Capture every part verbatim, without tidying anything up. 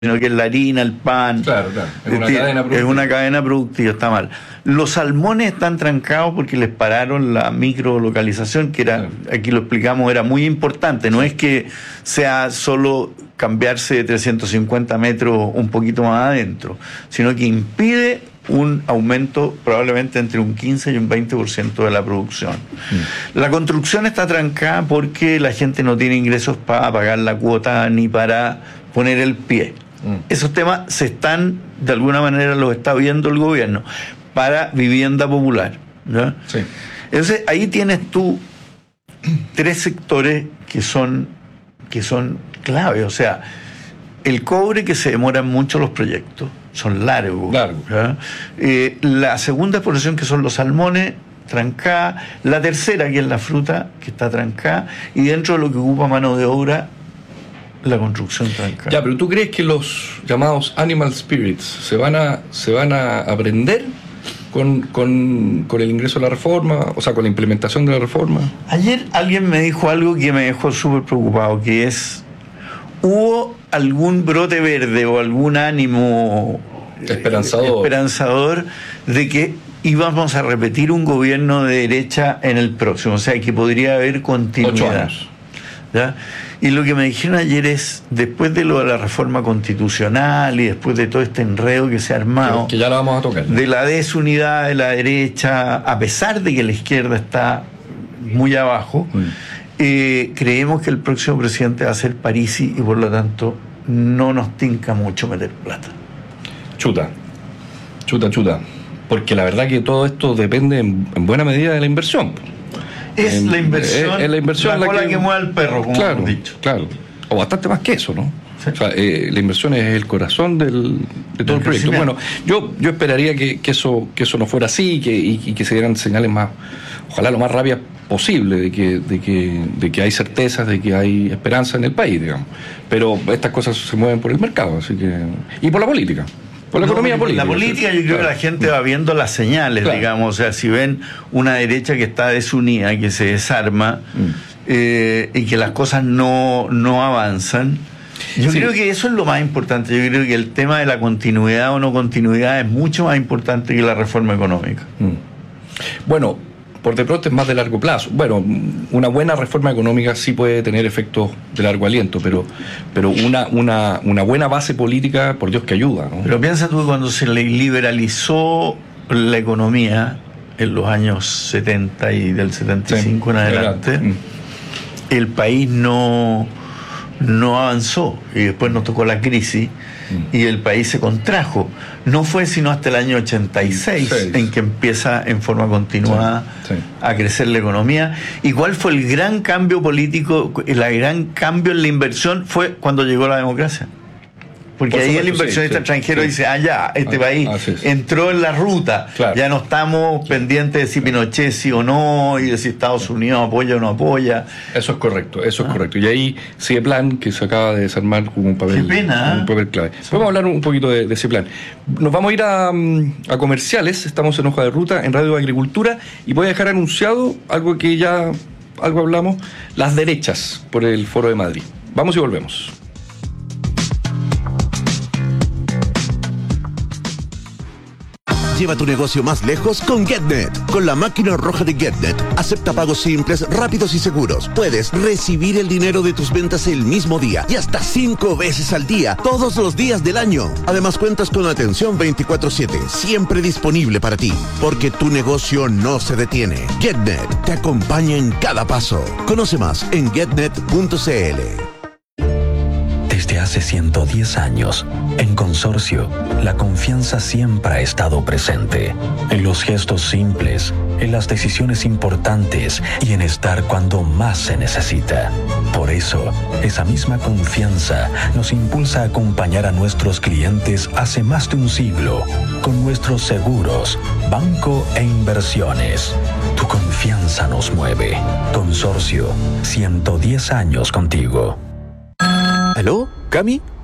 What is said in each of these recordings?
sino que es la harina, el pan. Claro, claro. Es una, es, cadena es una cadena productiva, está mal. Los salmones están trancados porque les pararon la microlocalización, que era, claro, aquí lo explicamos, era muy importante. No es que sea solo cambiarse de trescientos cincuenta metros un poquito más adentro, sino que impide un aumento probablemente entre un quince y un veinte por ciento de la producción. Mm. La construcción está trancada porque la gente no tiene ingresos para pagar la cuota ni para poner el pie. Mm. Esos temas se están, de alguna manera los está viendo el gobierno para vivienda popular, ¿no? Sí. Entonces ahí tienes tú tres sectores que son que son clave. O sea, el cobre, que se demoran mucho los proyectos, son largos. Largo. Eh, la segunda exploración, que son los salmones, trancada. La tercera, que es la fruta, que está trancada. Y dentro de lo que ocupa mano de obra, la construcción trancada. Ya, pero ¿tú crees que los llamados animal spirits se van a se van a aprender con, con, con el ingreso a la reforma, o sea, con la implementación de la reforma? Ayer alguien me dijo algo que me dejó súper preocupado, que es, ¿hubo algún brote verde o algún ánimo esperanzador, esperanzador de que íbamos a repetir un gobierno de derecha en el próximo? O sea, que podría haber continuidad. Ocho años. ¿Ya? Y lo que me dijeron ayer es, después de lo de la reforma constitucional y después de todo este enredo que se ha armado, que ya lo vamos a tocar, ¿no?, de la desunidad de la derecha, a pesar de que la izquierda está muy abajo, mm. eh, creemos que el próximo presidente va a ser Parisi y por lo tanto no nos tinca mucho meter plata. Chuta, chuta, chuta. Porque la verdad que todo esto depende en, en buena medida de la inversión. Es en, la inversión, es, es la inversión la la cola que, que mueve al perro, como claro, hemos dicho. Claro, o bastante más que eso, ¿no? Sí. O sea, eh, la inversión es el corazón del, de todo el proyecto. Bueno, yo yo esperaría que, que eso que eso no fuera así, que, y, y que se dieran señales más, ojalá lo más rápidas posible, de que, de que, de que hay certezas, de que hay esperanza en el país, digamos. Pero estas cosas se mueven por el mercado, así que, y por la política. Por la no, economía política. La política, yo creo, claro, que la gente va viendo las señales, claro, digamos. O sea, si ven una derecha que está desunida, que se desarma, mm. eh, y que las cosas no, no avanzan, yo sí. creo que eso es lo más importante. Yo creo que el tema de la continuidad o no continuidad es mucho más importante que la reforma económica. Mm. Bueno, por de pronto es más de largo plazo. Bueno, una buena reforma económica sí puede tener efectos de largo aliento, pero, pero una, una, una buena base política, por Dios que ayuda, ¿no? Pero piensa tú que cuando se liberalizó la economía en los años setenta y del setenta y cinco sí, en adelante, mm. el país no, no avanzó y después nos tocó la crisis mm. y el país se contrajo. No fue sino hasta el año ochenta y seis Seis. en que empieza en forma continuada sí, sí. a crecer la economía. ¿Y cuál fue el gran cambio político, el gran cambio en la inversión? Fue cuando llegó la democracia. Porque Por ahí supuesto, el inversionista sí, extranjero sí. dice, ah, ya, este ah, país ah, sí, sí. entró en la ruta, claro. ya no estamos claro. pendientes de si Pinochet sí o no, y de si Estados claro. Unidos apoya o no apoya. Eso es correcto, eso ah. es correcto. Y ahí Ceplan, que se acaba de desarmar como un papel, Qué pena, un papel clave. Sí. Vamos a hablar un poquito de, de Ceplan. Nos vamos a ir a, a comerciales, estamos en Hoja de Ruta, en Radio Agricultura, y voy a dejar anunciado algo que ya algo hablamos, las derechas por el Foro de Madrid. Vamos y volvemos. Lleva tu negocio más lejos con GetNet. Con la máquina roja de GetNet, acepta pagos simples, rápidos y seguros. Puedes recibir el dinero de tus ventas el mismo día y hasta cinco veces al día, todos los días del año. Además, cuentas con atención veinticuatro siete, siempre disponible para ti, porque tu negocio no se detiene. GetNet te acompaña en cada paso. Conoce más en getnet punto c l. Desde hace ciento diez años, en Consorcio, la confianza siempre ha estado presente. En los gestos simples, en las decisiones importantes y en estar cuando más se necesita. Por eso, esa misma confianza nos impulsa a acompañar a nuestros clientes hace más de un siglo, con nuestros seguros, banco e inversiones. Tu confianza nos mueve. Consorcio, ciento diez años contigo. ¿Aló? ¿Cami?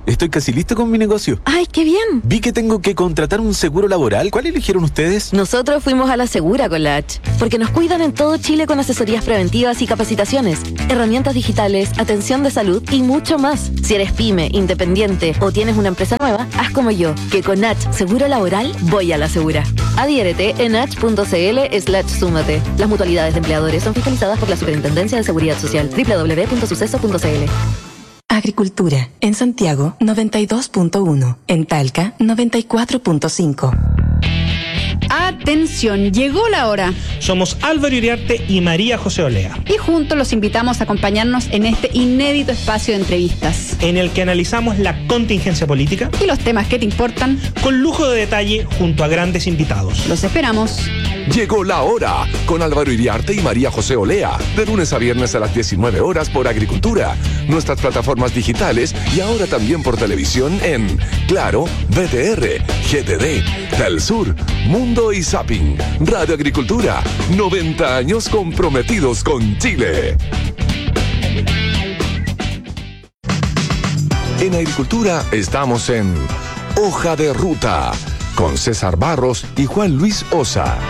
estoy casi listo con mi negocio. ¡Ay, qué bien! Vi que tengo que contratar un seguro laboral. ¿Cuál eligieron ustedes? Nosotros fuimos a la Segura con la H, porque nos cuidan en todo Chile con asesorías preventivas y capacitaciones, herramientas digitales, atención de salud y mucho más. Si eres pyme, independiente o tienes una empresa nueva, haz como yo, que con H Seguro Laboral voy a la Segura. Adhiérete en h.cl slash súmate. Las mutualidades de empleadores son fiscalizadas por la Superintendencia de Seguridad Social. doble u doble u doble u punto suceso punto c l. Agricultura. En Santiago, noventa y dos punto uno. En Talca, noventa y cuatro punto cinco. Atención, llegó la hora. Somos Álvaro Iriarte y María José Olea. Y juntos los invitamos a acompañarnos en este inédito espacio de entrevistas, en el que analizamos la contingencia política y los temas que te importan, con lujo de detalle junto a grandes invitados. Los esperamos. Llegó la hora, con Álvaro Iriarte y María José Olea, de lunes a viernes a las diecinueve horas por Agricultura, nuestras plataformas digitales y ahora también por televisión en Claro, B T R, G T D, Telsur, Mundo y Zapping. Radio Agricultura, noventa años comprometidos con Chile. En Agricultura estamos en Hoja de Ruta, con César Barros y Juan Luis Osa.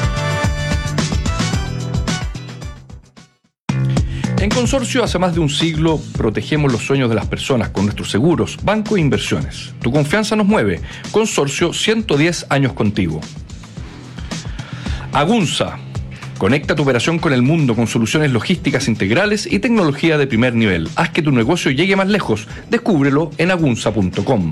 En Consorcio, hace más de un siglo, protegemos los sueños de las personas con nuestros seguros, banco e inversiones. Tu confianza nos mueve. Consorcio, ciento diez años contigo. Agunza. Conecta tu operación con el mundo con soluciones logísticas integrales y tecnología de primer nivel. Haz que tu negocio llegue más lejos. Descúbrelo en agunza punto com.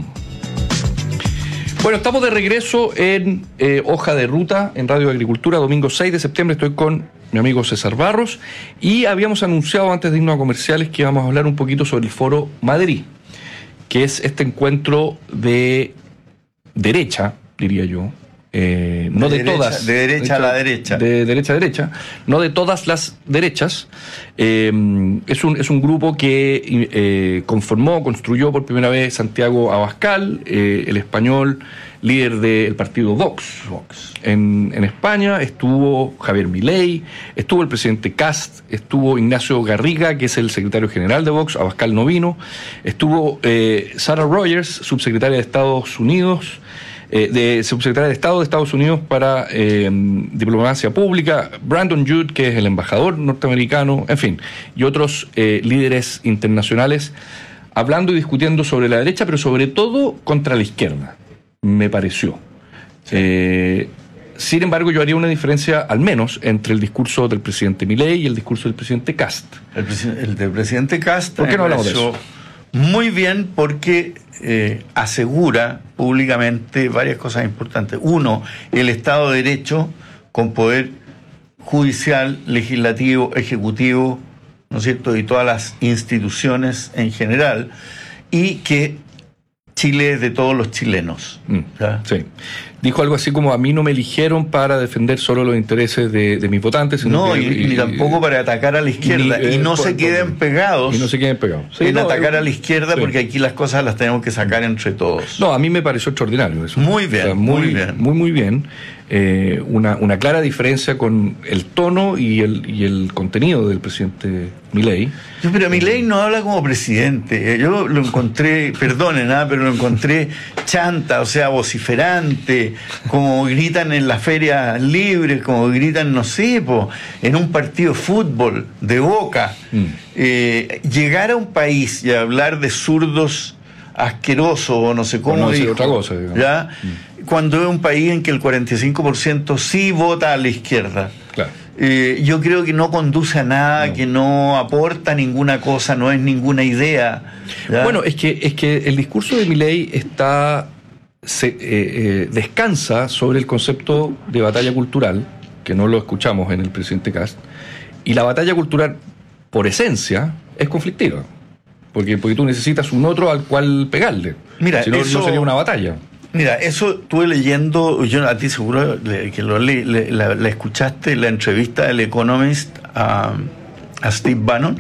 Bueno, estamos de regreso en eh, Hoja de Ruta, en Radio Agricultura, domingo seis de septiembre. Estoy con mi amigo César Barros y habíamos anunciado antes de irnos a comerciales que íbamos a hablar un poquito sobre el Foro Madrid, que es este encuentro de derecha, diría yo, eh, no de, de derecha, todas. De derecha, derecha a la derecha. De derecha a derecha, no de todas las derechas. Eh, es, un, es un grupo que eh, conformó, construyó por primera vez Santiago Abascal, eh, el español líder del partido Vox. Vox. En, en España estuvo Javier Milei, estuvo el presidente Kast, estuvo Ignacio Garriga, que es el secretario general de Vox, Abascal no vino, estuvo eh, Sarah Rogers, subsecretaria de Estados Unidos, eh, de subsecretaria de Estado de Estados Unidos para eh, Diplomacia Pública, Brandon Judd, que es el embajador norteamericano, en fin, y otros eh, líderes internacionales hablando y discutiendo sobre la derecha, pero sobre todo contra la izquierda, me pareció. Sí. Eh, sin embargo, yo haría una diferencia, al menos, entre el discurso del presidente Milei y el discurso del presidente Kast. El, presi- el del presidente Kast. ¿Por qué no hablamos de eso? Muy bien, porque eh, asegura públicamente varias cosas importantes. Uno, el Estado de Derecho con poder judicial, legislativo, ejecutivo, ¿no es cierto?, y todas las instituciones en general, y que Chile es de todos los chilenos. Mm, sí. Dijo algo así como: a mí no me eligieron para defender solo los intereses de, de mis votantes, sino no, que, y, y, ni tampoco para atacar a la izquierda, ni, y, no eh, se por, queden por, pegados y no se queden pegados sí, en no, atacar yo, a la izquierda, sí. Porque aquí las cosas las tenemos que sacar entre todos. No, a mí me pareció extraordinario eso. Muy bien, o sea, muy, muy bien. Muy, muy bien. Eh, una, una clara diferencia con el tono y el, y el contenido del presidente Milei. Sí, pero Milei no habla como presidente. Yo lo encontré, perdonen, ¿eh? pero lo encontré chanta, o sea, vociferante, como gritan en las ferias libres, como gritan, no sé, po, en un partido de fútbol de Boca. Mm. Eh, llegar a un país y hablar de zurdos asquerosos, o no sé cómo, no dijo, otra cosa, digamos. ¿Ya? Mm. Cuando es un país en que el cuarenta y cinco por ciento sí vota a la izquierda. Claro. Eh, yo creo que no conduce a nada, no. que no aporta ninguna cosa, no es ninguna idea. ¿Ya? Bueno, es que, es que el discurso de Milei está se, eh, eh, descansa sobre el concepto de batalla cultural, que no lo escuchamos en el presidente Kast, y la batalla cultural, por esencia, es conflictiva, porque, porque tú necesitas un otro al cual pegarle. Mira, si no, eso... no sería una batalla. Mira, eso estuve leyendo, yo a ti seguro que lo le, le, la, la escuchaste, la entrevista del Economist a, a Steve Bannon.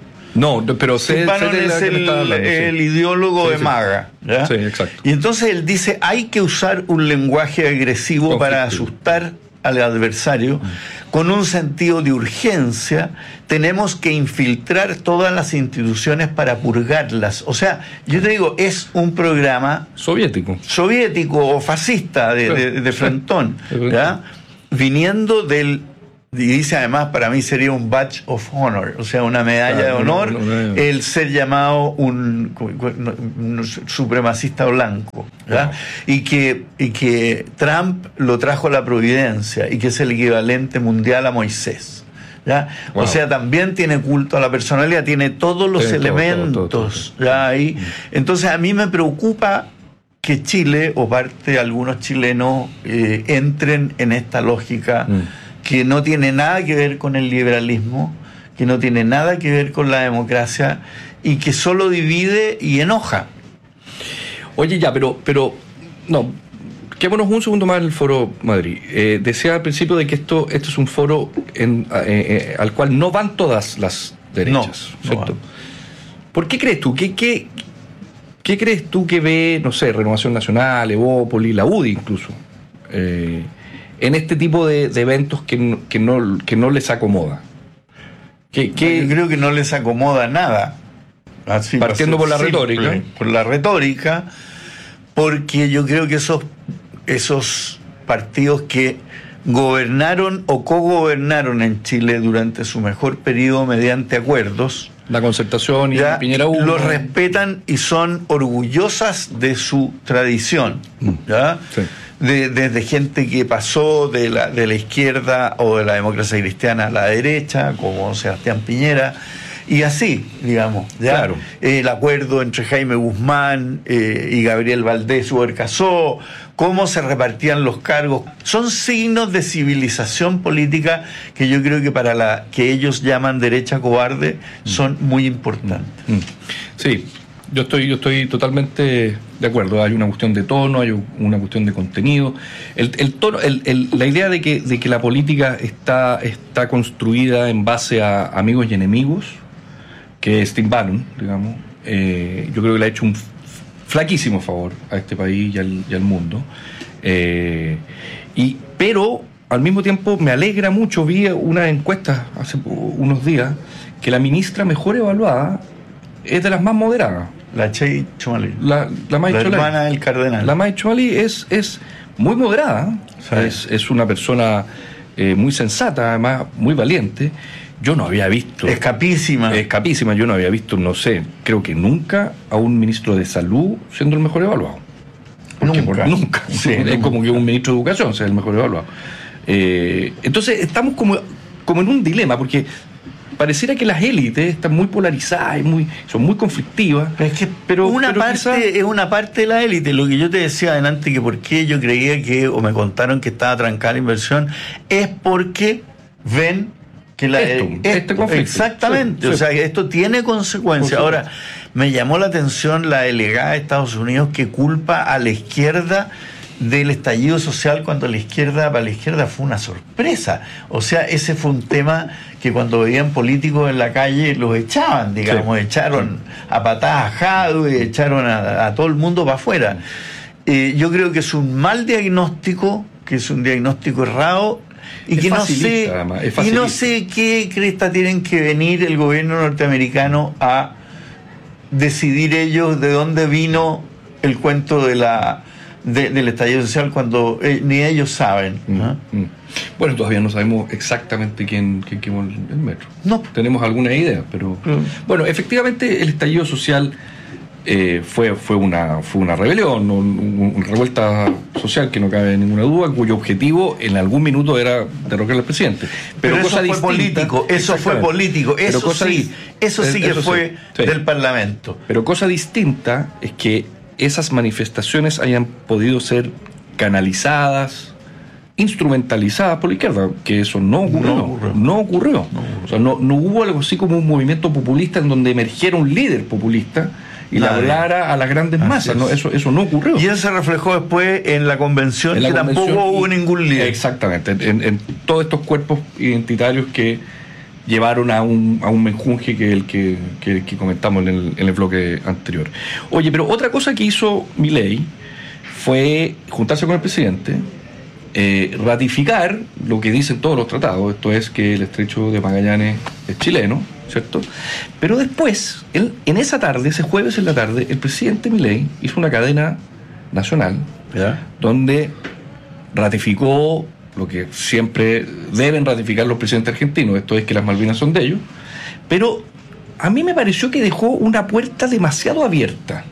No, pero Steve sé, Bannon sé de la es el, hablando, el sí. ideólogo sí, de sí. MAGA, ¿ya? Sí, exacto. Y entonces él dice, hay que usar un lenguaje agresivo para asustar al adversario, con un sentido de urgencia, tenemos que infiltrar todas las instituciones para purgarlas. O sea, yo te digo, es un programa soviético, soviético o fascista de, de, de Frentón, ¿ya? Viniendo del, y dice además, para mí sería un badge of honor, o sea, una medalla claro, de honor, no, no, no, no. el ser llamado un, un supremacista blanco, ¿ya? No. Y que y que Trump lo trajo a la providencia y que es el equivalente mundial a Moisés, ¿ya? Wow. O sea, también tiene culto a la personalidad, tiene todos los sí, elementos, todo, todo, todo, todo. ¿ya? Ahí. Entonces a mí me preocupa que Chile, o parte de algunos chilenos, eh, entren en esta lógica mm. que no tiene nada que ver con el liberalismo, que no tiene nada que ver con la democracia y que solo divide y enoja. Oye, ya, pero, pero no, quedémonos un segundo más en el Foro Madrid. Eh, decía al principio de que esto, esto es un foro en, eh, eh, al cual no van todas las derechas, no, ¿cierto? No ¿Por qué crees tú? ¿Qué, qué, ¿Qué crees tú que ve, no sé, Renovación Nacional, Evópolis, la U D I incluso, eh, en este tipo de, de eventos que, que, no, que no les acomoda? ¿Qué, qué? Yo creo que no les acomoda nada. Así partiendo por la simple, retórica. Por la retórica, porque yo creo que esos, esos partidos que gobernaron o cogobernaron en Chile durante su mejor periodo mediante acuerdos, la Concertación y ya Piñera uno, lo respetan y son orgullosas de su tradición, ¿ya? Sí. De, desde gente que pasó de la, de la izquierda o de la democracia cristiana a la derecha, como Sebastián Piñera, y así, digamos, ¿ya? Claro. El acuerdo entre Jaime Guzmán eh, y Gabriel Valdés Huercasó, cómo se repartían los cargos, son signos de civilización política que yo creo que para la que ellos llaman derecha cobarde son muy importantes. Sí, yo estoy, yo estoy totalmente de acuerdo. Hay una cuestión de tono, hay una cuestión de contenido. El, el tono, el, el, la idea de que, de que la política está, está construida en base a amigos y enemigos, que es Steve Bannon, digamos, eh, yo creo que le ha hecho un flaquísimo favor a este país y al, y al mundo. Eh, y, pero, al mismo tiempo, me alegra mucho, vi una encuesta hace unos días, que la ministra mejor evaluada es de las más moderadas. La Chey Chomalí. La, la, la hermana del cardenal. La May Chomalí es, es muy moderada, sí. es, es una persona eh, muy sensata, además muy valiente. Yo no había visto... Escapísima. Escapísima, yo no había visto, no sé, creo que nunca a un ministro de salud siendo el mejor evaluado. Porque nunca. Por, nunca. Sí, es nunca. Como que un ministro de educación sea el mejor evaluado. Eh, entonces estamos como, como en un dilema, porque pareciera que las élites están muy polarizadas y muy, son muy conflictivas. Pero es que pero, una pero parte quizás... es una parte de la élite. Lo que yo te decía adelante, que por qué yo creía que, o me contaron que estaba trancada la inversión, es porque ven... Que la, esto, esto, este conflicto. Exactamente, sí, sí. O sea, esto tiene consecuencias. Ahora, me llamó la atención la delegada de Estados Unidos que culpa a la izquierda del estallido social, cuando la izquierda, para la izquierda fue una sorpresa. O sea, ese fue un tema que cuando veían políticos en la calle los echaban, digamos, sí. echaron a patadas a Jadwe, echaron a, a todo el mundo para afuera. Eh, yo creo que es un mal diagnóstico, que es un diagnóstico errado. Y que no sé, y no sé qué cresta tienen que venir el gobierno norteamericano a decidir ellos de dónde vino el cuento de la de, del estallido social, cuando eh, ni ellos saben. ¿no? Mm, mm. Bueno, todavía no sabemos exactamente quién, quién quemó el metro. No. Tenemos alguna idea, pero... Mm. Bueno, efectivamente el estallido social... Eh, fue fue una fue una rebelión, un, una revuelta social que no cabe ninguna duda, cuyo objetivo en algún minuto era derrocar al presidente. Pero, pero cosa eso fue distinta, político, eso fue político, eso pero cosa sí, eso sí que eso fue sí, del sí. Parlamento. Pero cosa distinta es que esas manifestaciones hayan podido ser canalizadas, instrumentalizadas por la izquierda, que eso no ocurrió. No ocurrió. No ocurrió. No ocurrió. O sea, no, no hubo algo así como un movimiento populista en donde emergiera un líder populista y la hablara a las grandes masas. No, eso, eso no ocurrió. Y eso se reflejó después en la convención, en la que convención tampoco hubo ningún líder. Exactamente, en, en todos estos cuerpos identitarios que llevaron a un, a un menjunje que el que, que, que comentamos en el, en el bloque anterior. Oye, pero otra cosa que hizo Milei fue juntarse con el presidente eh, ratificar lo que dicen todos los tratados, esto es que el estrecho de Magallanes es chileno, ¿cierto? Pero después, él, en esa tarde, ese jueves en la tarde, el presidente Milei hizo una cadena nacional, ¿ya?, donde ratificó lo que siempre deben ratificar los presidentes argentinos, esto es que las Malvinas son de ellos, pero a mí me pareció que dejó una puerta demasiado abierta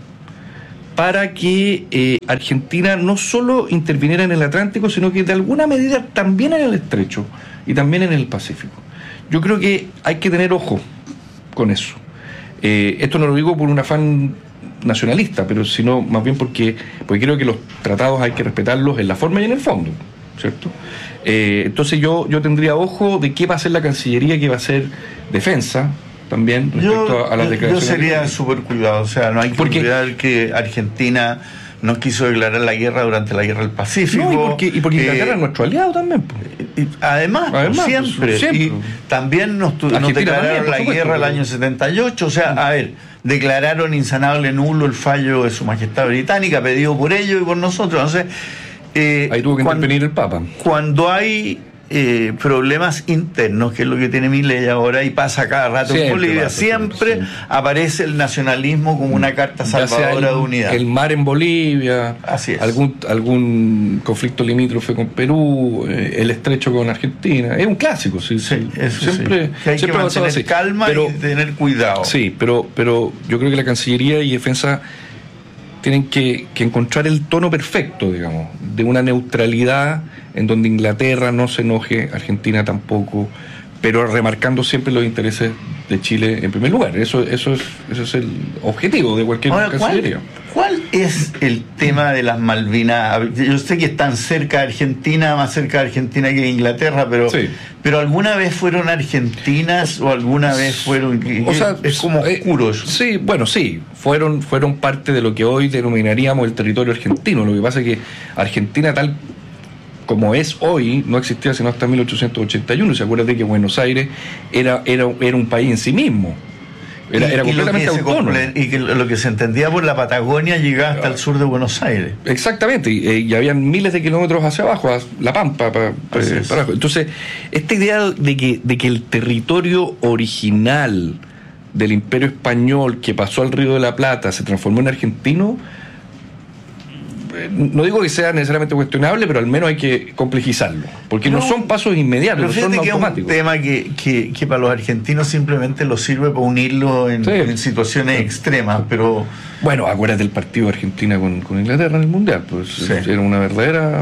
para que eh, Argentina no solo interviniera en el Atlántico, sino que de alguna medida también en el estrecho y también en el Pacífico. Yo creo que hay que tener ojo con eso. Eh, esto no lo digo por un afán nacionalista, pero sino más bien porque, porque creo que los tratados hay que respetarlos en la forma y en el fondo, ¿cierto? Eh, entonces yo, yo tendría ojo de qué va a hacer la Cancillería, qué va a hacer Defensa también respecto yo, a las declaraciones. Yo sería súper cuidado, o sea, no hay que porque, olvidar que Argentina no quiso declarar la guerra durante la guerra del Pacífico. No, y porque, y porque Inglaterra eh, es nuestro aliado también. Y, además, además siempre. Pues, siempre. Y también nos, nos declararon también, la supuesto, guerra el año setenta y ocho, o sea, a ver, declararon insanable nulo el fallo de Su Majestad Británica, pedido por ellos y por nosotros. Entonces, eh, ahí tuvo que cuando, intervenir el Papa. Cuando hay eh, problemas internos, que es lo que tiene Milei ahora y pasa cada rato siempre en Bolivia, pasa, siempre, siempre aparece el nacionalismo como una carta salvadora el, de unidad. El mar en Bolivia, así es. algún algún conflicto limítrofe con Perú, eh, el estrecho con Argentina, es un clásico, sí, sí, eso siempre, sí. Que hay siempre que mantener así. calma pero, y tener cuidado. Sí, pero pero yo creo que la Cancillería y Defensa tienen que, que encontrar el tono perfecto, digamos, de una neutralidad en donde Inglaterra no se enoje, Argentina tampoco, pero remarcando siempre los intereses de Chile en primer lugar. Eso, eso es, eso es el objetivo de cualquier Ahora, cancillería. ¿cuál, ¿Cuál es el tema de las Malvinas? Yo sé que están cerca de Argentina, más cerca de Argentina que de Inglaterra, pero, sí. pero ¿alguna vez fueron argentinas o alguna vez fueron...? O sea, es como oscuro eso. Eh, sí, bueno, sí, fueron, fueron parte de lo que hoy denominaríamos el territorio argentino. Lo que pasa es que Argentina, tal como es hoy, no existía sino hasta mil ochocientos ochenta y uno. ¿Se acuerdan de que Buenos Aires era, era, era un país en sí mismo? Era, y, era completamente y autónomo. Y que lo que se entendía por la Patagonia llegaba hasta el sur de Buenos Aires. Exactamente, y, y habían miles de kilómetros hacia abajo, a La Pampa, para, para, para abajo. Entonces, esta idea de que, de que el territorio original del Imperio Español que pasó al Río de la Plata se transformó en argentino, no digo que sea necesariamente cuestionable, pero al menos hay que complejizarlo, porque no, no son pasos inmediatos, no son que automáticos. Es un tema que, que, que para los argentinos simplemente los sirve para unirlo en, sí. en situaciones sí. extremas, pero... Bueno, acuérdate del partido de Argentina con, con Inglaterra en el Mundial, pues sí. era una verdadera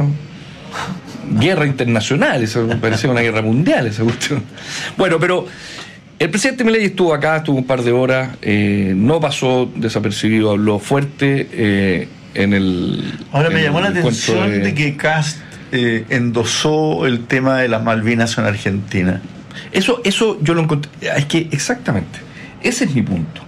guerra internacional, eso me parecía una guerra mundial esa cuestión. Bueno, pero el presidente Milei estuvo acá, estuvo un par de horas, eh, no pasó desapercibido, habló fuerte, eh, en el... Ahora me en llamó el la atención de... de que Kast eh, endosó el tema de las Malvinas en Argentina. Eso, eso yo lo encontré... Es que exactamente, ese es mi punto.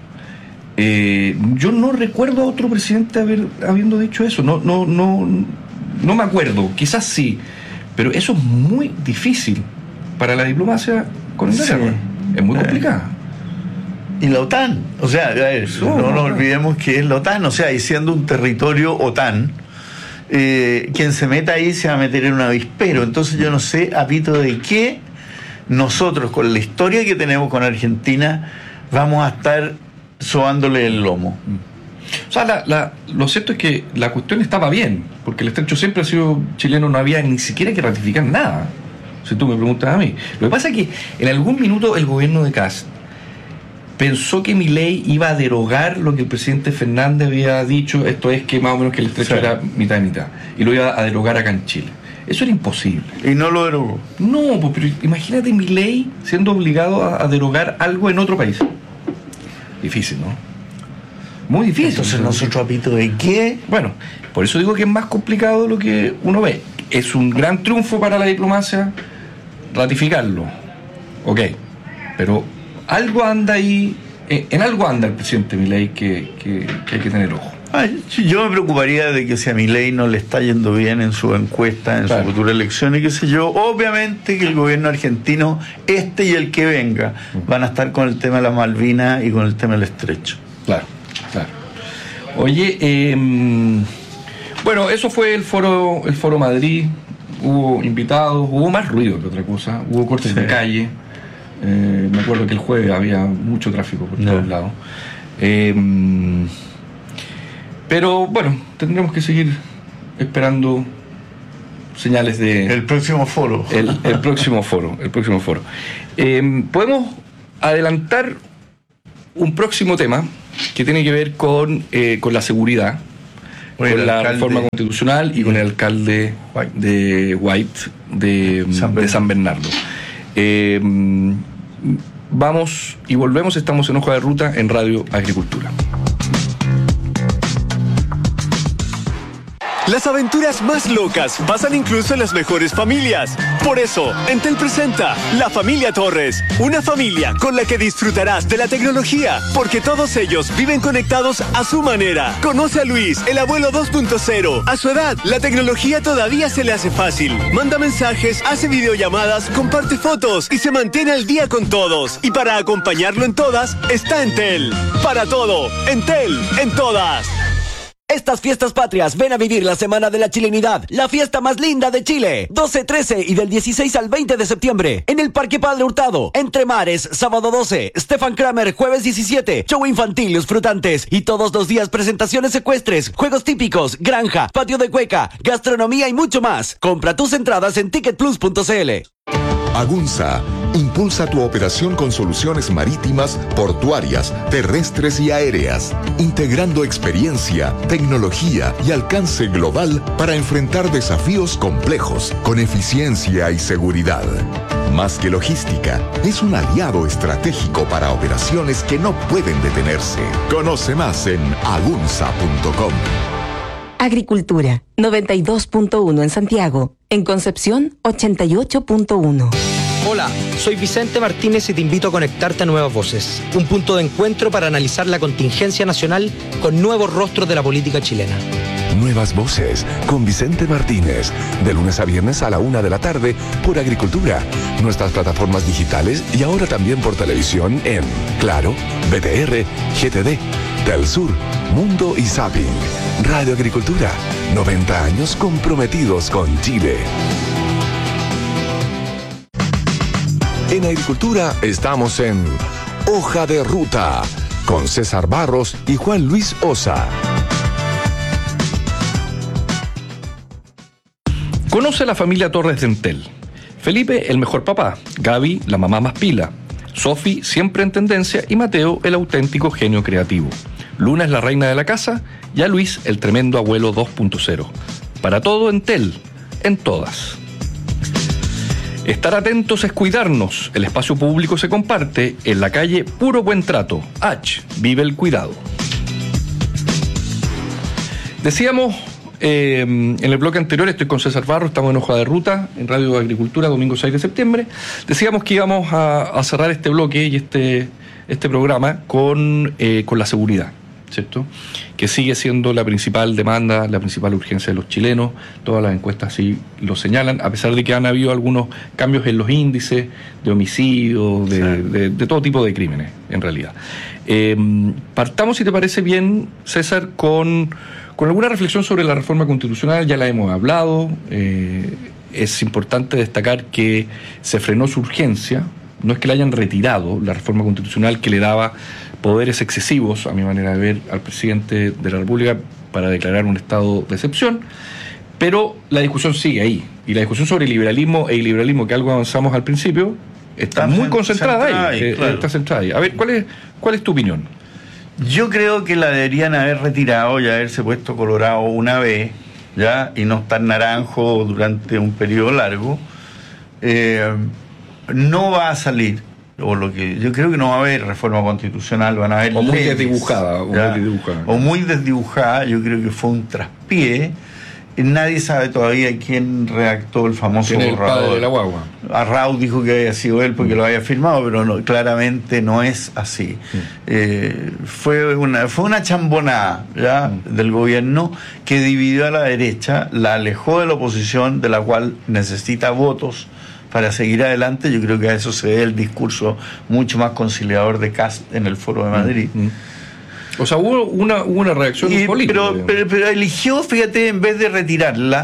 Eh, yo no recuerdo a otro presidente haber, habiendo dicho eso, no, no, no, no me acuerdo, quizás sí, pero eso es muy difícil para la diplomacia con Inglaterra. Sí. Es muy complicado. Eh. Y la OTAN, o sea, a ver, no, no nos olvidemos que es la OTAN, o sea, y siendo un territorio OTAN, eh, quien se meta ahí se va a meter en un avispero. Entonces yo no sé, a pito de qué nosotros, con la historia que tenemos con Argentina, vamos a estar sobándole el lomo. O sea, la, la, lo cierto es que la cuestión estaba bien, porque el estrecho siempre ha sido chileno, no había ni siquiera que ratificar nada, si tú me preguntas a mí. Lo que pasa es que en algún minuto el gobierno de Kast pensó que Milei iba a derogar lo que el presidente Fernández había dicho, esto es que más o menos que el estrecho sí. era mitad y mitad, y lo iba a derogar acá en Chile. Eso era imposible. ¿Y no lo derogó? No, pues, pero imagínate Milei siendo obligado a, a derogar algo en otro país. Difícil, ¿no? Muy difícil. Entonces nosotros, a pito de qué. Bueno, por eso digo que es más complicado de lo que uno ve. Es un gran triunfo para la diplomacia ratificarlo. Ok, pero algo anda ahí, en algo anda el presidente Milei que, que, que hay que tener ojo. Ay, yo me preocuparía de que si a Milei no le está yendo bien en su encuesta, en claro. su futura elección y qué sé yo, obviamente que el gobierno argentino, este y el que venga, van a estar con el tema de las Malvinas y con el tema del estrecho. Claro, claro. Oye, eh, bueno, eso fue el foro, el foro Madrid. hubo invitados, hubo más ruido que otra cosa, hubo cortes sí. de calle. Eh, me acuerdo que el jueves había mucho tráfico por no. todos lados. Eh, pero bueno, tendremos que seguir esperando señales de... El próximo foro. El, el próximo foro, el próximo foro. Eh, podemos adelantar un próximo tema que tiene que ver con, eh, con la seguridad, Oye, con la alcalde, reforma constitucional y con el alcalde White. de White de San Bernardo. De San Bernardo. Eh, vamos y volvemos, estamos en Hoja de Ruta en Radio Agricultura. Las aventuras más locas pasan incluso en las mejores familias. Por eso, Entel presenta La Familia Torres, una familia con la que disfrutarás de la tecnología, porque todos ellos viven conectados a su manera. Conoce a Luis, el abuelo dos punto cero. A su edad, la tecnología todavía se le hace fácil. Manda mensajes, hace videollamadas, comparte fotos y se mantiene al día con todos. Y para acompañarlo en todas, está Entel. Para todo, Entel, en todas. Estas fiestas patrias, ven a vivir la Semana de la Chilenidad, la fiesta más linda de Chile. doce, trece y del dieciséis al veinte de septiembre. En el Parque Padre Hurtado, Entre Mares, sábado doce, Stefan Kramer, jueves diecisiete, show infantil, los frutantes. Y todos los días presentaciones ecuestres, juegos típicos, granja, patio de cueca, gastronomía y mucho más. Compra tus entradas en ticket plus punto c l. Agunza impulsa tu operación con soluciones marítimas, portuarias, terrestres y aéreas, integrando experiencia, tecnología y alcance global para enfrentar desafíos complejos con eficiencia y seguridad. Más que logística, es un aliado estratégico para operaciones que no pueden detenerse. Conoce más en agunza punto com. Agricultura, noventa y dos punto uno en Santiago. En Concepción, ochenta y ocho punto uno. Hola, soy Vicente Martínez y te invito a conectarte a Nuevas Voces, un punto de encuentro para analizar la contingencia nacional con nuevos rostros de la política chilena. Nuevas Voces con Vicente Martínez, de lunes a viernes a la una de la tarde por Agricultura, nuestras plataformas digitales y ahora también por televisión en Claro, B T R, G T D, Telsur, Mundo y Zapping. Radio Agricultura, noventa años comprometidos con Chile. En Agricultura estamos en Hoja de Ruta con César Barros y Juan Luis Osa. Conoce a la familia Torres de Entel. Felipe, el mejor papá. Gaby, la mamá más pila. Sofi, siempre en tendencia. Y Mateo, el auténtico genio creativo. Luna es la reina de la casa. Y a Luis, el tremendo abuelo dos punto cero. Para todo, Entel. En todas. Estar atentos es cuidarnos. El espacio público se comparte. En la calle, puro buen trato. H. Vive el cuidado. Decíamos... Eh, en el bloque anterior, estoy con César Barro, estamos en Hoja de Ruta, en Radio Agricultura, domingo seis de septiembre. Decíamos que íbamos a, a cerrar este bloque y este, este programa con, eh, con la seguridad, ¿cierto? Que sigue siendo la principal demanda, la principal urgencia de los chilenos. Todas las encuestas así lo señalan, a pesar de que han habido algunos cambios en los índices de homicidio, de, sí. de, de todo tipo de crímenes, en realidad. Eh, partamos, si te parece bien, César, con... Con alguna reflexión sobre la reforma constitucional, ya la hemos hablado. Eh, es importante destacar que se frenó su urgencia. No es que la hayan retirado, la reforma constitucional que le daba poderes excesivos, a mi manera de ver, al presidente de la República para declarar un estado de excepción. Pero la discusión sigue ahí. Y la discusión sobre liberalismo e iliberalismo, que algo avanzamos al principio, está, está muy concentrada centrada ahí. ahí claro. Está centrada ahí. A ver, ¿cuál es, cuál es tu opinión? Yo creo que la deberían haber retirado y haberse puesto colorado una vez, ¿ya? Y no estar naranjo durante un periodo largo. Eh, no va a salir, o lo que yo creo que no va a haber reforma constitucional, van a haber o muy leyes, desdibujada, o muy desdibujada. O muy desdibujada, yo creo que fue un traspié. Nadie sabe todavía quién redactó el famoso borrador. El padre de la guagua. Arrau dijo que había sido él porque mm. lo había firmado, pero no, claramente no es así. Mm. Eh, fue una fue una chambonada ¿ya? Mm. del gobierno que dividió a la derecha, la alejó de la oposición, de la cual necesita votos para seguir adelante. Yo creo que a eso se debe el discurso mucho más conciliador de Kast en el Foro de Madrid. Mm. Mm. O sea, hubo una, hubo una reacción y, política. Pero, pero, pero eligió, fíjate, en vez de retirarla,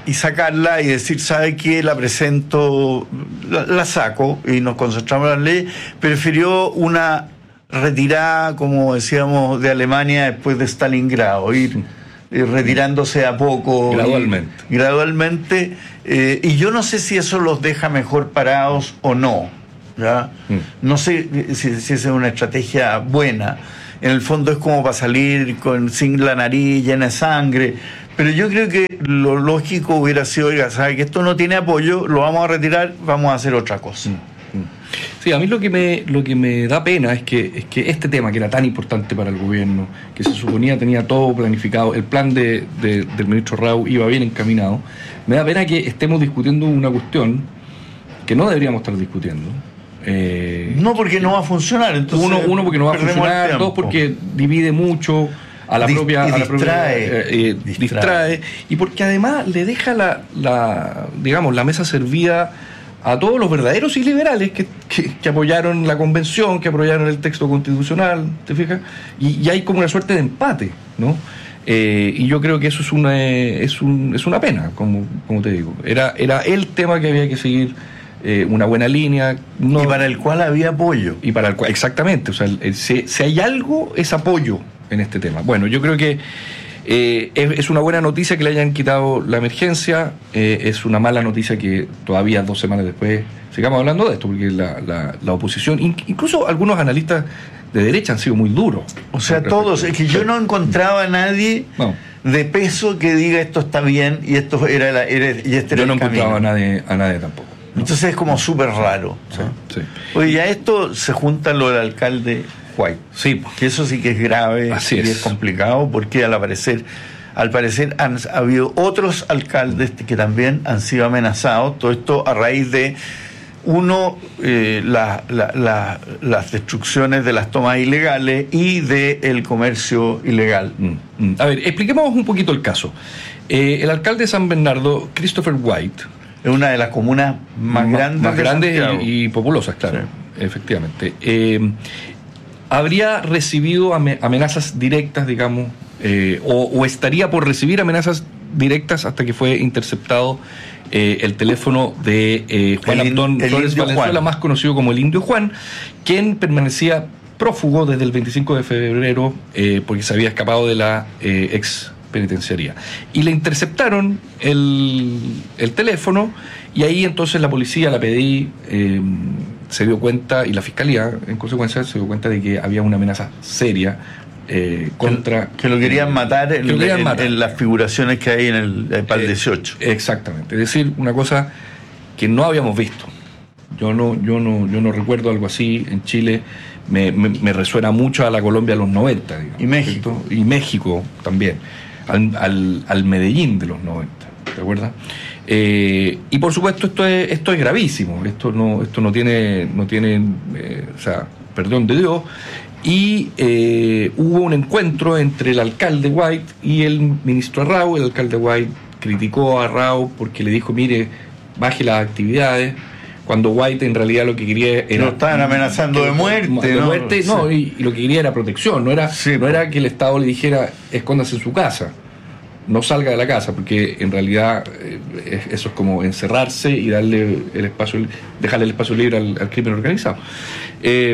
y sacarla y decir, ¿sabe qué? La presento, la, la saco y nos concentramos en la ley. Prefirió una retirada, como decíamos, de Alemania después de Stalingrado, ir eh, retirándose a poco. Gradualmente. Y, gradualmente. Eh, y yo no sé si eso los deja mejor parados o no. ¿Ya? Mm. No sé si, si esa es una estrategia buena. En el fondo es como para salir con, sin la nariz llena de sangre. Pero yo creo que lo lógico hubiera sido, oiga, ¿sabe que esto no tiene apoyo? Lo vamos a retirar, vamos a hacer otra cosa. Sí, a mí lo que me lo que me da pena es que es que este tema que era tan importante para el gobierno, que se suponía tenía todo planificado, el plan de, de, del ministro Rau iba bien encaminado, me da pena que estemos discutiendo una cuestión que no deberíamos estar discutiendo. Eh, no porque no va a funcionar. Entonces uno, uno porque no va a funcionar, dos porque divide mucho a la Dis, propia, a la distrae, propia eh, eh, distrae. distrae y porque además le deja la, la digamos la mesa servida a todos los verdaderos y liberales que, que, que apoyaron la convención, que apoyaron el texto constitucional, ¿te fijas? Y, y hay como una suerte de empate, ¿no? Eh, y yo creo que eso es una es un, es una pena, como, como te digo. Era, era el tema que había que seguir. Eh, una buena línea, no, y para el cual había apoyo, y para el cual, exactamente, o sea, el, el, si, si hay algo es apoyo en este tema. Bueno, yo creo que eh, es, es una buena noticia que le hayan quitado la emergencia, eh, es una mala noticia que todavía dos semanas después sigamos hablando de esto, porque la, la, la oposición, incluso algunos analistas de derecha han sido muy duros. O sea, todos, es que yo no encontraba a nadie no. de peso que diga esto está bien y esto era, la, era y este era yo no el camino. encontraba a nadie, a nadie tampoco. Entonces es como súper raro. Sí, ¿no? sí. Oye, y a esto se junta lo del alcalde White. Sí. Que eso sí que es grave. Así y es. es complicado porque al parecer, al parecer han ha habido otros alcaldes que también han sido amenazados. Todo esto a raíz de, uno, eh, la, la, la, las destrucciones de las tomas ilegales y del comercio ilegal. Mm, mm. A ver, expliquemos un poquito el caso. Eh, el alcalde de San Bernardo, Christopher White, es una de las comunas más grandes, más grandes y, y populosas, claro, sí. Efectivamente. Eh, habría recibido amenazas directas, digamos, eh, o, o estaría por recibir amenazas directas hasta que fue interceptado eh, el teléfono de eh, Juan el, Abdón el Flores Valenzuela, Juan. Más conocido como el Indio Juan, quien permanecía prófugo desde el veinticinco de febrero eh, porque se había escapado de la eh, ex penitenciaría. Y le interceptaron el, el teléfono y ahí entonces la policía, la P D I, eh, se dio cuenta, y la fiscalía en consecuencia se dio cuenta de que había una amenaza seria eh, contra... Que lo querían matar, en, lo querían en, matar. en las figuraciones que hay en el, el P A L dieciocho. Eh, exactamente, es decir, una cosa que no habíamos visto. Yo no, yo no, yo no recuerdo algo así en Chile. Me, me, me resuena mucho a la Colombia de los noventa, digamos, y México. ¿cierto? Y México también. Al, al, al Medellín de los noventa, ¿te acuerdas? Eh, y por supuesto esto es esto es gravísimo, esto no esto no tiene no tiene eh, o sea, perdón de Dios, y eh, hubo un encuentro entre el alcalde White y el ministro Rau. El alcalde White criticó a Rau porque le dijo, mire, baje las actividades, cuando White en realidad lo que quería era... Lo estaban amenazando de muerte, de ¿no? muerte, no, y, y lo que quería era protección, no era, sí, no era que el Estado le dijera, escóndase en su casa, no salga de la casa, porque en realidad eh, eso es como encerrarse y darle el espacio, dejarle el espacio libre al, al crimen organizado. Eh,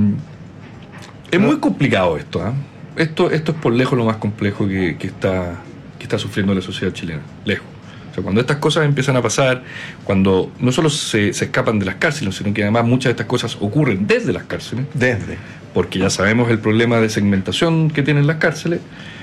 es muy complicado esto, ¿eh? Esto, esto es por lejos lo más complejo que, que, está, que está sufriendo la sociedad chilena, lejos. Cuando estas cosas empiezan a pasar, cuando no solo se, se escapan de las cárceles, sino que además muchas de estas cosas ocurren desde las cárceles, desde porque ya sabemos el problema de segmentación que tienen las cárceles,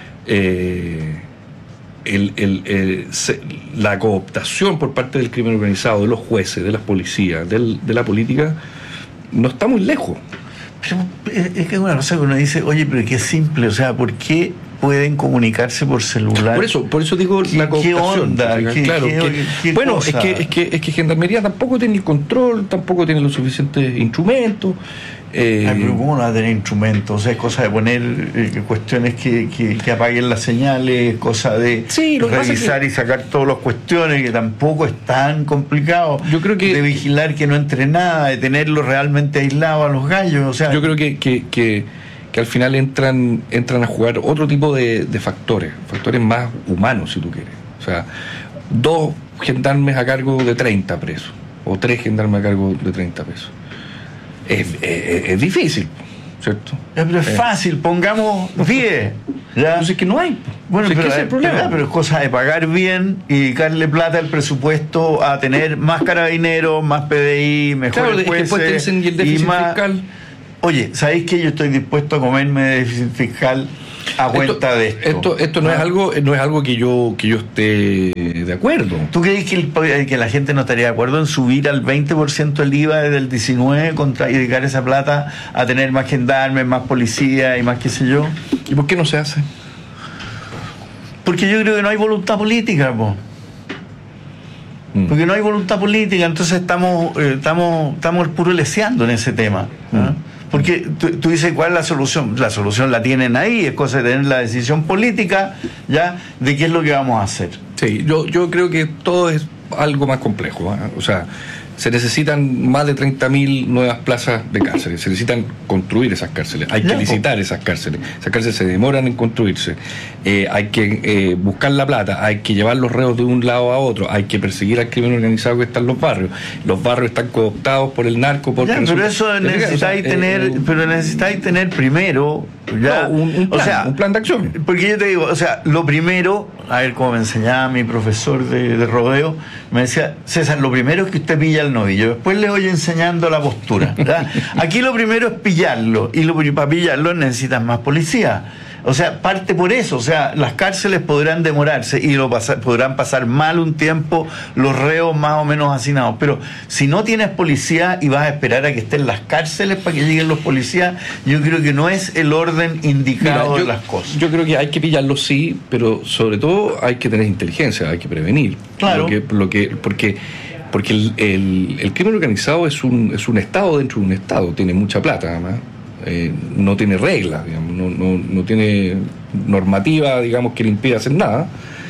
eh, el, el, el, se, la cooptación por parte del crimen organizado, de los jueces, de las policías, del, de la política, no está muy lejos. Pero es que es una cosa que uno dice, oye, pero qué simple, o sea, ¿por qué pueden comunicarse por celular? Por eso, por eso digo la cooptación. ¿Qué onda? ¿Qué, claro, qué, que, qué bueno, cosa? es que, es que es que Gendarmería tampoco tiene el control, tampoco tiene los suficientes instrumentos. Eh, Ay, pero ¿cómo no va a tener instrumentos? O sea, es cosa de poner eh, cuestiones que, que, que apaguen las señales, cosa de sí, revisar que... y sacar todas las cuestiones, que tampoco es tan complicado. Yo creo que... De vigilar que no entre nada, de tenerlos realmente aislados a los gallos. O sea, yo creo que, que, que, que al final entran, entran a jugar otro tipo de, de factores, factores más humanos, si tú quieres. O sea, dos gendarmes a cargo de treinta presos, o tres gendarmes a cargo de treinta pesos. Es, es, es difícil, ¿cierto? Ya, pero es eh. fácil, pongamos diez. ¿Ya? Entonces, que no hay. Bueno, o sea, pero, es que ese es el problema. Pero, pero es cosa de pagar bien y dedicarle plata al presupuesto a tener más carabineros, más P D I, mejores claro, jueces. Después te dicen, y el déficit y más... fiscal. Oye, ¿sabéis que yo estoy dispuesto a comerme déficit fiscal a cuenta esto, de esto? Esto, esto no, ¿no? es algo, no es algo que yo, que yo esté de acuerdo. ¿Tú crees que, el, que la gente no estaría de acuerdo en subir al veinte por ciento el I V A desde el diecinueve contra, y dedicar esa plata a tener más gendarmes, más policía y más qué sé yo? ¿Y por qué no se hace? Porque yo creo que no hay voluntad política, po. Mm. Porque no hay voluntad política, entonces estamos eh, estamos estamos puro leseando en ese tema, ¿no? Mm. Porque tú, tú dices, ¿cuál es la solución? La solución la tienen ahí, es cosa de tener la decisión política, ¿ya? De qué es lo que vamos a hacer. Sí, yo, yo creo que todo es algo más complejo, ¿eh? O sea, se necesitan más de treinta mil nuevas plazas de cárceles, se necesitan construir esas cárceles, hay que licitar esas cárceles, esas cárceles se demoran en construirse, eh, hay que eh, buscar la plata, hay que llevar los reos de un lado a otro, hay que perseguir al crimen organizado que está en los barrios, los barrios están cooptados por el narco, porque ya, pero eso necesitáis o sea, tener, eh, pero necesitáis tener primero ya, no, un, un, plan, o sea, un plan de acción. Porque yo te digo, o sea, lo primero, a ver cómo me enseñaba mi profesor de, de rodeo, me decía, César, lo primero es que usted pilla al novillo, después le voy enseñando la postura, ¿verdad? Aquí lo primero es pillarlo, y lo, para pillarlo necesitan más policía. O sea, parte por eso, o sea, las cárceles podrán demorarse y lo pasar, podrán pasar mal un tiempo los reos más o menos hacinados, pero si no tienes policía y vas a esperar a que estén las cárceles para que lleguen los policías, yo creo que no es el orden indicado. Mira, yo, de las cosas. Yo creo que hay que pillarlos, sí, pero sobre todo hay que tener inteligencia, hay que prevenir. Claro. Lo que, lo que, porque porque el, el, el crimen organizado es un, es un Estado dentro de un Estado, tiene mucha plata además. Eh, no tiene reglas, digamos, no, no, no tiene normativa, digamos, que le impida hacer nada,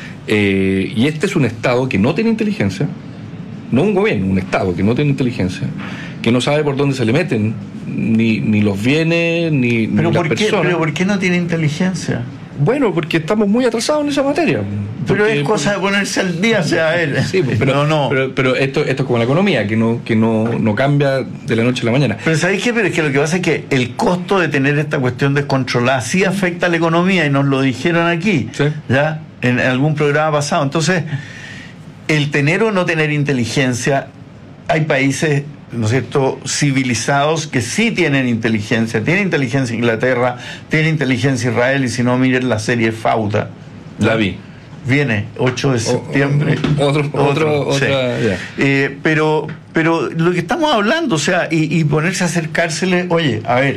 eh, y este es un Estado que no tiene inteligencia, no un gobierno, un Estado que no tiene inteligencia, que no sabe por dónde se le meten ni, ni los bienes ni, ¿Pero ni las por qué, personas. ¿Pero por qué no tiene inteligencia? Bueno, porque estamos muy atrasados en esa materia. Pero porque, es cosa de ponerse al día, o sea, a ver. Sí, pero, no, no. pero, pero esto, esto es como la economía, que no, que no, no cambia de la noche a la mañana. Pero ¿sabéis qué? Pero es que lo que pasa es que el costo de tener esta cuestión descontrolada sí afecta a la economía, y nos lo dijeron aquí, ¿sí? Ya, en algún programa pasado. Entonces, el tener o no tener inteligencia, hay países, ¿no es cierto?, civilizados que sí tienen inteligencia. Tiene inteligencia Inglaterra, tiene inteligencia Israel, y si no, miren la serie Fauda. La vi. Viene ocho de septiembre. O, otro, otro, otro, sí. otra, yeah. eh, pero, pero lo que estamos hablando, o sea, y, y ponerse a hacer cárceles, oye, a ver,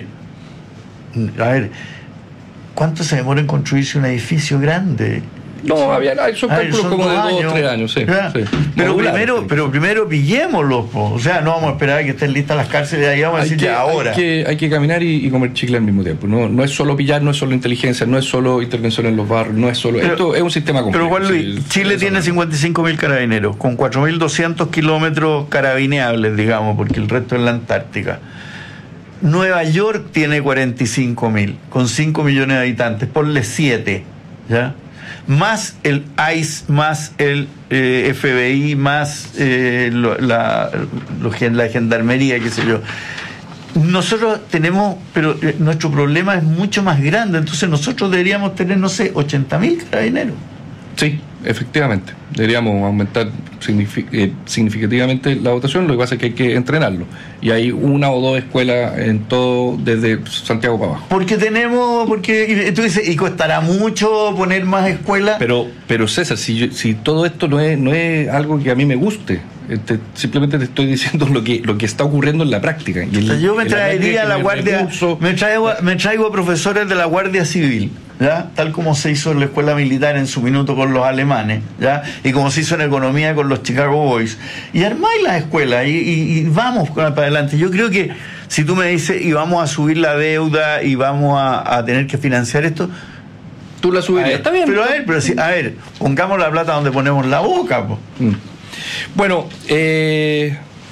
a ver, ¿cuánto se demora en construirse un edificio grande? No, había, son cálculos como de dos o tres años, sí. sí. Pero, Modular, primero, sí. pero primero pillémoslos, po. O sea, no vamos a esperar a que estén listas las cárceles y ahí vamos a decir ya ahora. Hay que, hay que caminar y, y comer chicle al mismo tiempo. No, no es solo pillar, no es solo inteligencia, no es solo intervención en los barrios, no es solo. Pero, esto es un sistema complejo. Pero Juan Luis, sí, Chile tiene cincuenta y cinco mil carabineros, con cuatro mil doscientos kilómetros carabineables, digamos, porque el resto es la Antártica. Nueva York tiene cuarenta y cinco mil, con cinco millones de habitantes, ponle siete, ¿ya? Más el I C E, más el eh, F B I, más eh, lo, la, lo, la gendarmería, qué sé yo. Nosotros tenemos, pero eh, nuestro problema es mucho más grande, entonces nosotros deberíamos tener, no sé, ochenta mil carabineros. Sí, efectivamente. Deberíamos aumentar signific- eh, significativamente la dotación, lo que pasa es que hay que entrenarlo. Y hay una o dos escuelas en todo, desde Santiago para abajo. Porque tenemos, porque tú dices, y costará mucho poner más escuelas. Pero, pero César, si, yo, si todo esto no es, no es algo que a mí me guste, Te, simplemente te estoy diciendo lo que lo que está ocurriendo en la práctica. Y el, yo me traería la, la guardia, recurso, me traigo, me traigo profesores de la Guardia Civil, ¿ya? Tal como se hizo en la escuela militar en su minuto con los alemanes, ¿ya? Y como se hizo en economía con los Chicago Boys. Y armáis las escuelas y, y, y vamos para adelante. Yo creo que si tú me dices y vamos a subir la deuda y vamos a, a tener que financiar esto, tú la subirías. Está bien. Pero a ver, pero si, a ver, pongamos la plata donde ponemos la boca, po. Mm. Bueno, eh,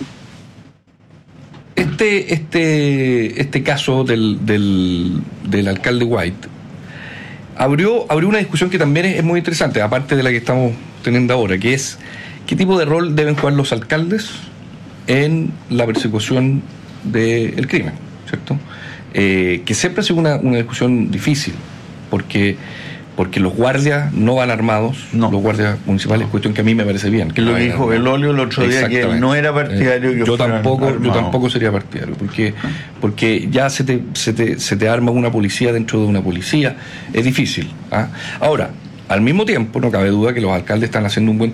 este, este, este caso del, del, del alcalde White abrió, abrió una discusión que también es, es muy interesante, aparte de la que estamos teniendo ahora, que es qué tipo de rol deben jugar los alcaldes en la persecución del crimen, ¿cierto? Eh, que siempre ha sido una, una discusión difícil, porque porque los guardias no van armados, no. los guardias municipales, no. cuestión que a mí me parece bien. Que lo dijo Belolio el otro día, que él no era partidario eh, que yo tampoco armados. Yo tampoco sería partidario, porque porque ya se te, se te, se te arma una policía dentro de una policía, es difícil. ¿ah? Ahora, al mismo tiempo, no cabe duda que los alcaldes están haciendo un buen